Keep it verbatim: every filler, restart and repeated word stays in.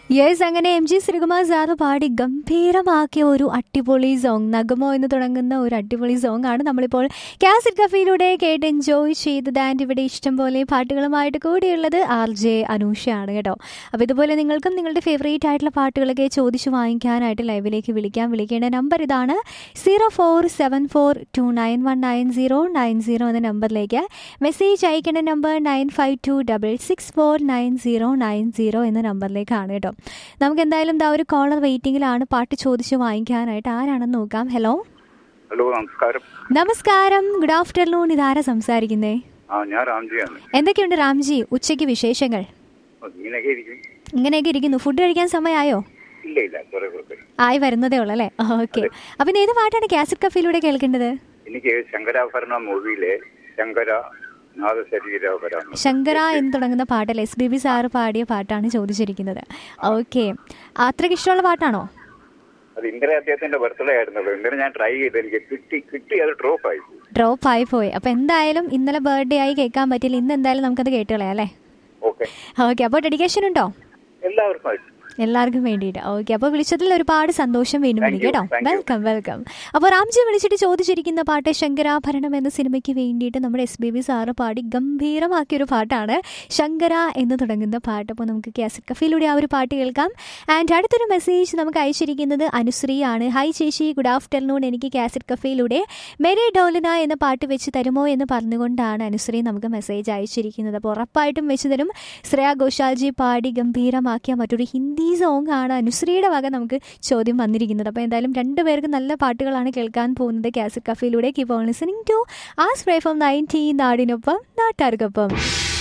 Yes, അങ്ങനെ M G Sreekumar sir പാടി ഗംഭീരമാക്കിയ ഒരു അടിപൊളി സോങ്, നഗമോ എന്ന് തുടങ്ങുന്ന ഒരു അടിപൊളി സോങ് ആണ് നമ്മളിപ്പോൾ കാസറ്റ് കഫയിലൂടെ കേട്ട് എൻജോയ് ചെയ്തത്. ആൻഡ് ഇവിടെ ഇഷ്ടംപോലെ പാട്ടുകളുമായിട്ട് കൂടിയുള്ളത് ആർ ജെ അനൂഷയാണ് കേട്ടോ. അപ്പോൾ ഇതുപോലെ നിങ്ങൾക്കും നിങ്ങളുടെ ഫേവറേറ്റ് ആയിട്ടുള്ള പാട്ടുകളൊക്കെ ചോദിച്ചു വാങ്ങിക്കാനായിട്ട് ലൈവിലേക്ക് വിളിക്കാം. വിളിക്കേണ്ട നമ്പർ ഇതാണ്, zero four seven four to nine one nine zero nine zero എന്ന നമ്പറിലേക്ക്. മെസ്സേജ് അയക്കേണ്ട number nine five to double six four nine zero nine zero എന്ന നമ്പറിലേക്കാണ് കേട്ടോ. നമുക്ക് എന്തായാലും ദാ ഒരു കോളർ വെയിറ്റിംഗിലാണ് പാട്ട് ചോദിച്ചു വാങ്ങിക്കാനായിട്ട്. ആരാണെന്ന് നോക്കാം. ഹലോ ഹലോ നമസ്കാരം. നമസ്കാരം, ഗുഡ് ആഫ്റ്റർനൂൺ. ഇതാരാ സംസാരിക്കുന്നേ? ആ ഞാൻ രാംജിയാണ്. എന്തൊക്കെയുണ്ട് രാംജി, ഉച്ചയ്ക്ക് വിശേഷങ്ങൾ? ഇങ്ങനെയൊക്കെ ഇരിക്കും. ഇങ്ങനെയൊക്കെ ഇരിക്കുന്നു. ഫുഡ് കഴിക്കാൻ സമയമായോ? ഇല്ല ഇല്ല കുറെ കുറെ ആയി വരുന്നതേ ഉള്ളൂ അല്ലേ? ഓക്കെ. അപ്പം ഏത് പാട്ടാണ് കാസറ്റ് കഫയിലൂടെ കേൾക്കേണ്ടത്? എനിക്ക് ശങ്കരാഭരണ മൂവിയിലെ ശങ്കര നാദശരീരാഭരണം ശങ്കര എന്ന് തുടങ്ങുന്ന പാട്ടല്ലേ, എസ് ബി ബി സാറ് പാടിയ പാട്ടാണ് ചോദിച്ചിരിക്കുന്നത്. ഓക്കെ, അത്രയ്ക്ക് ഇഷ്ടമുള്ള പാട്ടാണോ? അത് ഇന്നലെ അദ്ദേഹത്തിന്റെ ബർത്ത്ഡേ ആയിരുന്നല്ലോ. ഇന്നലെ ഞാൻ ട്രൈ ചെയ്ത് എനിക്ക് കിട്ടി കിട്ടി അത് ഡ്രോപ്പ് ആയി ഡ്രോപ്പ് ആയി പോയി. അപ്പം എന്തായാലും ഇന്നലെ ബർത്ത്ഡേ ആയി കേൾക്കാൻ പറ്റില്ല. ഇന്ന് എന്തായാലും നമുക്കത് കേട്ടുകളയാം അല്ലേ? Okay okay. അപ്പോൾ ഡെഡിക്കേഷൻ ഉണ്ടോ? എല്ലാവർക്കും എല്ലാവർക്കും വേണ്ടിയിട്ട്. ഓക്കെ, അപ്പോൾ വിളിച്ചതിൽ ഒരുപാട് സന്തോഷം. വീണ്ടും വിളിക്കും കേട്ടോ. Welcome welcome. അപ്പോൾ രാംജി വിളിച്ചിട്ട് ചോദിച്ചിരിക്കുന്ന പാട്ട് ശങ്കരാഭരണം എന്ന സിനിമയ്ക്ക് വേണ്ടിയിട്ട് നമ്മുടെ എസ് ബി ബി സാറ് പാടി ഗംഭീരമാക്കിയൊരു പാട്ടാണ് ശങ്കര എന്ന് തുടങ്ങുന്ന പാട്ട്. അപ്പോൾ നമുക്ക് കാസറ്റ് കഫയിലൂടെ ആ ഒരു പാട്ട് കേൾക്കാം. ആൻഡ് അടുത്തൊരു മെസ്സേജ് നമുക്ക് അയച്ചിരിക്കുന്നത് അനുശ്രീയാണ്. ഹായ് ചേച്ചി, ഗുഡ് ആഫ്റ്റർനൂൺ. എനിക്ക് കാസറ്റ് കഫയിലൂടെ മെരി ഡോലിന എന്ന പാട്ട് വെച്ച് തരുമോ എന്ന് പറഞ്ഞുകൊണ്ടാണ് അനുശ്രീ നമുക്ക് മെസ്സേജ് അയച്ചിരിക്കുന്നത്. അപ്പോൾ ഉറപ്പായിട്ടും വെച്ച് തരും. ശ്രേയ ഘോഷാൽജി പാടി ഗംഭീരമാക്കിയ മറ്റൊരു ഹിന്ദി സോങ് ആണ് അനുശ്രീയുടെ വക നമുക്ക് ചോദ്യം വന്നിരിക്കുന്നത്. അപ്പോൾ എന്തായാലും രണ്ടുപേർക്ക് നല്ല പാട്ടുകളാണ് കേൾക്കാൻ പോകുന്നത് cassette കഫയിലൂടെ. Keep on listening to ആസ്ട്രേ from ninety നാടിനൊപ്പം നാട്ടാർക്കൊപ്പം.